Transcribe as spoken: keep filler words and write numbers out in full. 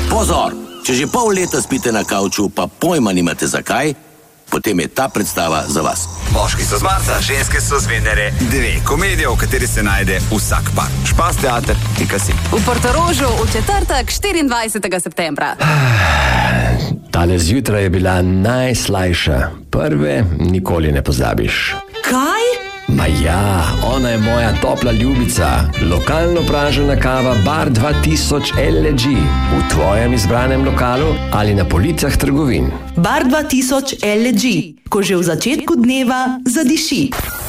Pozor! Če že pol leta spite na kavču, pa pojma nimate zakaj, potem je ta predstava za vas. Moški so z Marsa, ženske so z Venere. Dve komedije, v kateri se najde vsak par. Špas teater, pika si. V Portorožu v četrtek, štiriindvajsetega septembra. Tale zjutraj je bila najslajša. Prve nikoli ne pozabiš. Kaj? Ma ja, ona je moja topla ljubica. Lokalno pražena kava Bar dva tisoč L G v tvojem izbranem lokalu ali na policah trgovin. Bar dva tisoč L G, ko že v začetku dneva zadiši.